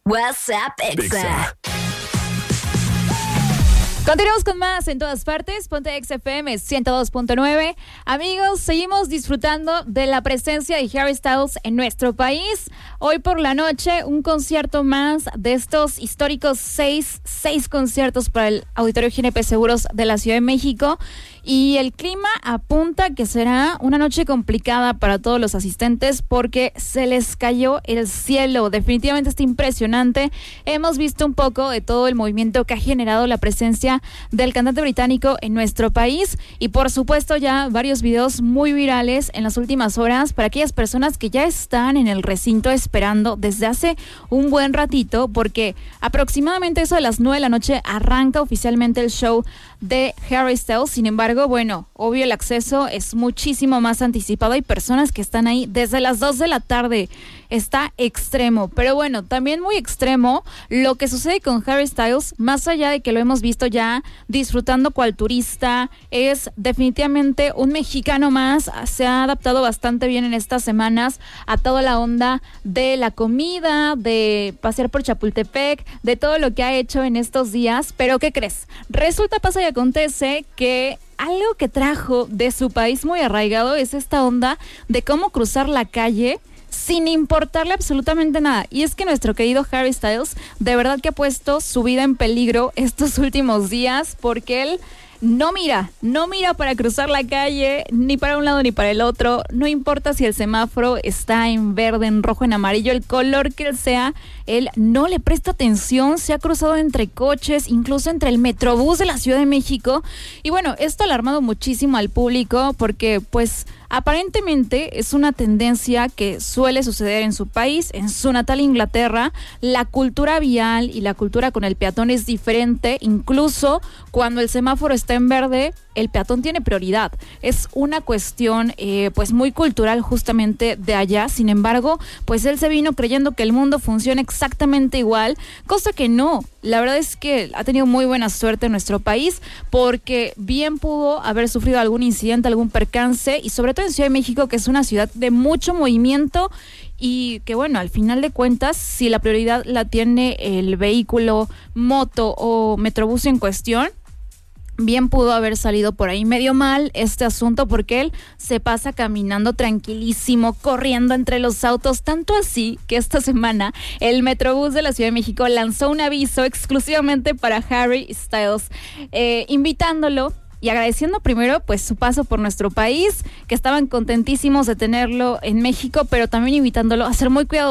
WhatsApp Exa. Continuamos con más en todas partes. Ponte XFM 102.9. Amigos, seguimos disfrutando de la presencia de Harry Styles en nuestro país. Hoy por la noche, un concierto más de estos históricos seis conciertos para el Auditorio GNP Seguros de la Ciudad de México. Y el clima apunta que será una noche complicada para todos los asistentes porque se les cayó el cielo. Definitivamente está impresionante. Hemos visto un poco de todo el movimiento que ha generado la presencia del cantante británico en nuestro país y por supuesto ya varios videos muy virales en las últimas horas para aquellas personas que ya están en el recinto esperando desde hace un buen ratito, porque aproximadamente eso de las 9 de la noche arranca oficialmente el show de Harry Styles. Sin embargo, bueno, obvio el acceso es muchísimo más anticipado. Hay personas que están ahí desde las 2 de la tarde. Está extremo, pero bueno, también muy extremo lo que sucede con Harry Styles, más allá de que lo hemos visto ya disfrutando cual turista, es definitivamente un mexicano más. Se ha adaptado bastante bien en estas semanas a toda la onda de la comida, de pasear por Chapultepec, de todo lo que ha hecho en estos días. Pero ¿qué crees? Resulta, pasa y acontece que algo que trajo de su país muy arraigado es esta onda de cómo cruzar la calle sin importarle absolutamente nada. Y es que nuestro querido Harry Styles de verdad que ha puesto su vida en peligro estos últimos días, porque él no mira para cruzar la calle, ni para un lado ni para el otro. No importa si el semáforo está en verde, en rojo, en amarillo, el color que sea, él no le presta atención. Se ha cruzado entre coches, incluso entre el Metrobús de la Ciudad de México. Y bueno, esto ha alarmado muchísimo al público porque pues aparentemente es una tendencia que suele suceder en su país, en su natal Inglaterra. La cultura vial y la cultura con el peatón es diferente. Incluso cuando el semáforo está en verde, el peatón tiene prioridad. Es una cuestión pues muy cultural justamente de allá. Sin embargo, pues él se vino creyendo que el mundo funciona exactamente igual, cosa que no. La verdad es que ha tenido muy buena suerte en nuestro país, porque bien pudo haber sufrido algún incidente, algún percance, y sobre todo en Ciudad de México, que es una ciudad de mucho movimiento, y que bueno, al final de cuentas, si la prioridad la tiene el vehículo, moto o metrobús en cuestión, bien pudo haber salido por ahí medio mal este asunto, porque él se pasa caminando tranquilísimo, corriendo entre los autos, tanto así que esta semana el Metrobús de la Ciudad de México lanzó un aviso exclusivamente para Harry Styles, invitándolo y agradeciendo primero pues su paso por nuestro país, que estaban contentísimos de tenerlo en México, pero también invitándolo a ser muy cuidadoso